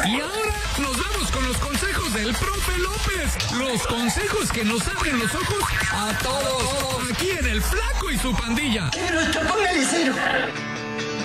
Y ahora nos vamos con los consejos del profe López. Los consejos que nos abren los ojos a todos. Aquí en El Flaco y su Pandilla. Pero póngale cero.